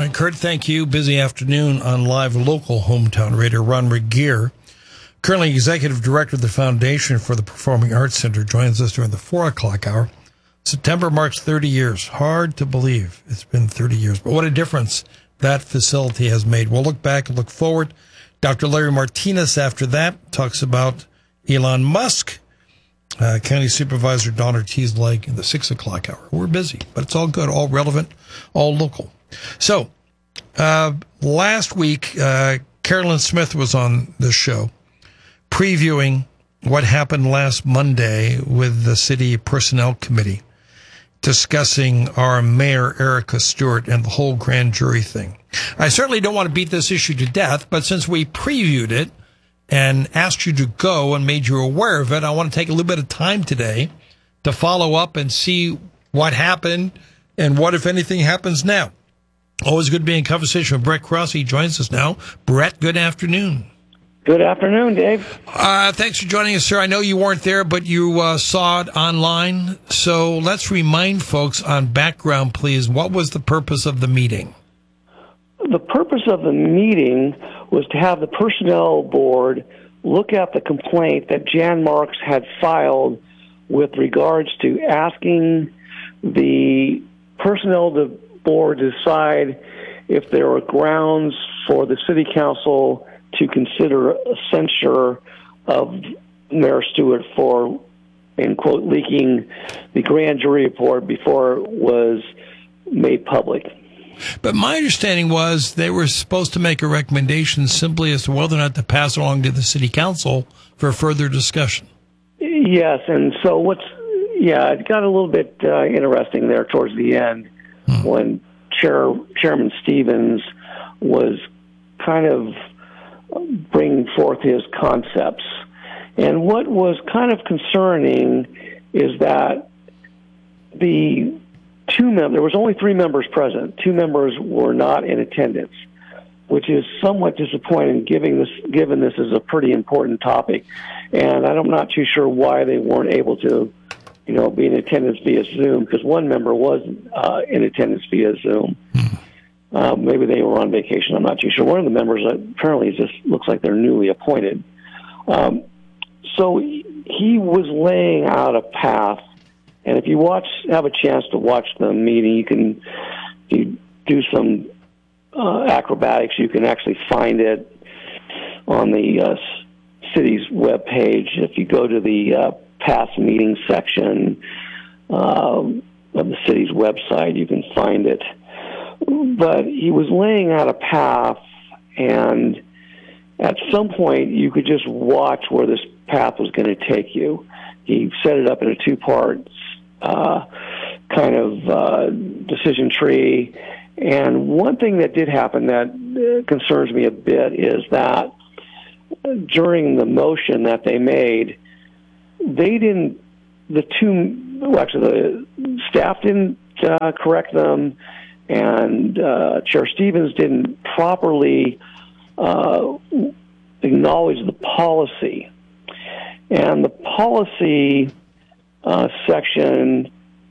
right, Kurt, thank you. Busy afternoon on live local hometown radio. Ron Regier, currently executive director of the Foundation for the Performing Arts Center, joins us during the 4 o'clock hour. September marks 30 years. Hard to believe it's been 30 years, but what a difference that facility has made. We'll look back and look forward. Dr. Larry Martinez after that talks about Elon Musk. County Supervisor Don Ortiz-Lake in the 6 o'clock hour. We're busy, but it's all good, all relevant, all local. So, last week, Carolyn Smith was on the show previewing what happened last Monday with the City Personnel Committee, discussing our Mayor, Erica Stewart, and the whole grand jury thing. I certainly don't want to beat this issue to death, but since we previewed it and asked you to go and made you aware of it, I want to take a little bit of time today to follow up and see what happened and what, if anything, happens now. Always good to be in conversation with Brett Cross. He joins us now. Brett, good afternoon. Good afternoon, Dave. Thanks for joining us, sir. I know you weren't there, but you saw it online. So let's remind folks on background, please. What was the purpose of the meeting? The purpose of the meeting was to have the Personnel Board look at the complaint that Jan Marks had filed with regards to asking the Personnel Board to decide if there were grounds for the City Council to consider a censure of Mayor Stewart for, in quote, leaking the grand jury report before it was made public. But my understanding was they were supposed to make a recommendation simply as to whether or not to pass it along to the City Council for further discussion. Yes, and so it got a little bit interesting there towards the end when Chairman Stevens was kind of bringing forth his concepts. And what was kind of concerning is that there was only 3 members present. 2 members were not in attendance, which is somewhat disappointing given this is a pretty important topic. And I'm not too sure why they weren't able to, be in attendance via Zoom, because 1 member was in attendance via Zoom. Maybe they were on vacation. I'm not too sure. One of the members apparently just looks like they're newly appointed. So he was laying out a path. And if you have a chance to watch the meeting, you do some acrobatics. You can actually find it on the city's webpage. If you go to the past meeting section of the city's website, you can find it. But he was laying out a path, and at some point you could just watch where this path was going to take you. He set it up in a 2-part kind of decision tree. And one thing that did happen that concerns me a bit is that during the motion that they made, the staff didn't correct them, and Chair Stevens didn't properly acknowledge the policy. And the policy section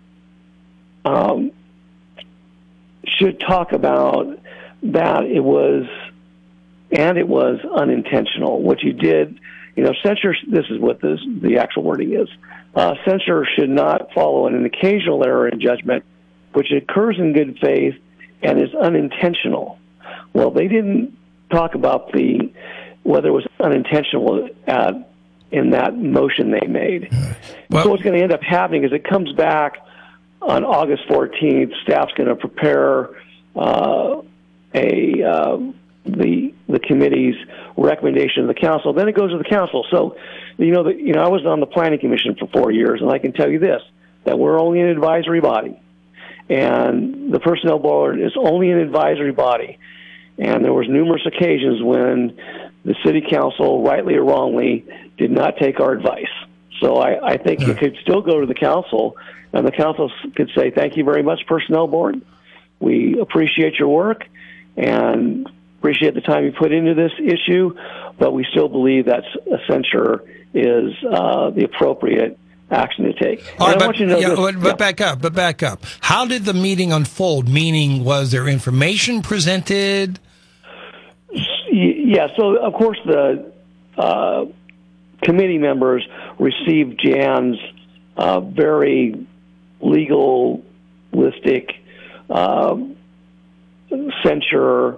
should talk about that it was unintentional. What you did, censure, this is what the actual wording is. Censure should not follow an occasional error in judgment, which occurs in good faith and is unintentional. Well, they didn't talk about whether it was unintentional in that motion they made. Well, so what's going to end up happening is it comes back on August 14th. Staff's going to prepare the committee's recommendation to the council. Then it goes to the council. So, I was on the planning commission for 4 years, and I can tell you this, that we're only an advisory body. And the personnel board is only an advisory body. And there was numerous occasions when the city council, rightly or wrongly, did not take our advice. So I think it could still go to the council, and the council could say, thank you very much, personnel board. We appreciate your work and appreciate the time you put into this issue, but we still believe that a censure is the appropriate action to take. All right, I want you to know but back up. How did the meeting unfold? Meaning, was there information presented? Yeah, so of course the committee members received Jan's very legalistic censure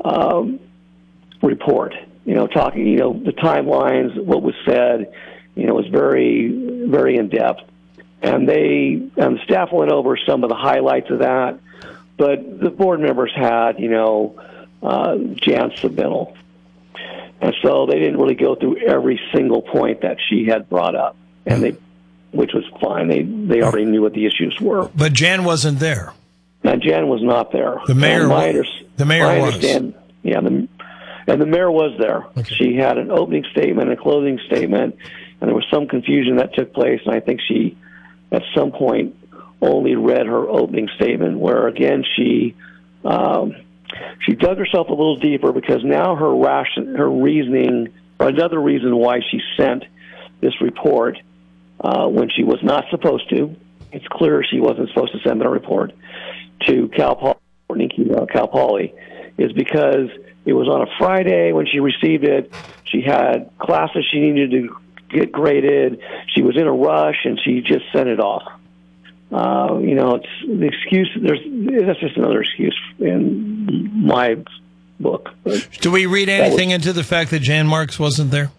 report. Talking, the timelines, what was said, was very, very in depth, and the staff went over some of the highlights of that, but the board members had, Jan's submittal. And so they didn't really go through every single point that she had brought up, which was fine. They already knew what the issues were. But Jan wasn't there. Now, Jan was not there. The mayor was. Yeah, and the mayor was there. Okay. She had an opening statement, a closing statement, and there was some confusion that took place, and I think she, at some point, only read her opening statement, where, again, she dug herself a little deeper, because now her reasoning, or another reason why she sent this report when she was not supposed to, it's clear she wasn't supposed to send that report to Cal Poly, is because it was on a Friday when she received it. She had classes she needed to get graded. She was in a rush, and she just sent it off. It's the excuse. That's just another excuse in my book. Do we read anything into the fact that Jan Marks wasn't there?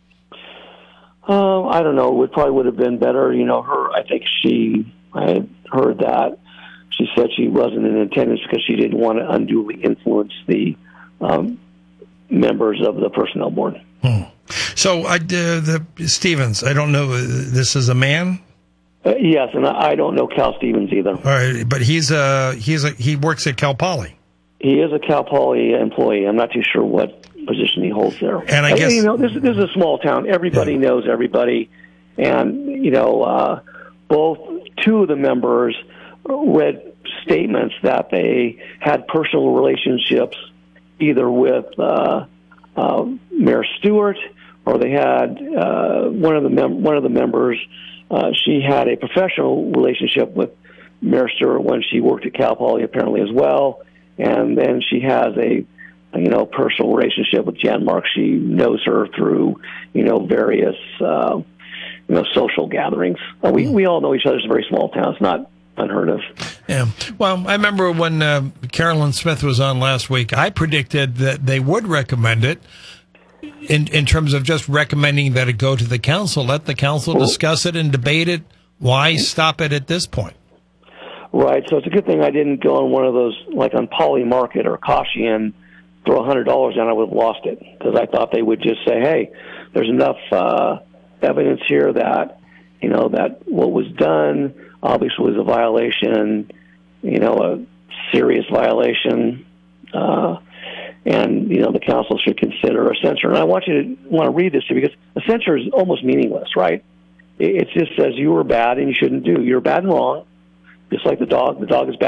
I don't know. It probably would have been better. I think I had heard that she said she wasn't in attendance because she didn't want to unduly influence the members of the personnel board. So the Stevens, I don't know. This is a man. Yes, and I don't know Cal Stevens either. All right, but he works at Cal Poly. He is a Cal Poly employee. I'm not too sure what position he holds there. And I guess this is a small town. Everybody knows everybody, and both two of the members read statements that they had personal relationships either with Mayor Stewart, or they had one of the members. She had a professional relationship with Mayor Stewart when she worked at Cal Poly, apparently, as well. And then she has a personal relationship with Jan Marks. She knows her through various social gatherings. We all know each other. It's a very small town. It's not unheard of. Yeah. Well, I remember when Carolyn Smith was on last week, I predicted that they would recommend it in terms of just recommending that it go to the council. Let the council discuss it and debate it. Why stop it at this point? Right. So it's a good thing I didn't go on one of those, like on Poly Market or Kashian, throw $100 down. I would have lost it, because I thought they would just say, hey, there's enough evidence here that, that what was done obviously was a violation, a serious violation, and, the council should consider a censure. And I want to read this to you, because a censure is almost meaningless, right? It just says you were bad and you shouldn't do. You're bad and wrong, just like the dog. The dog is bad.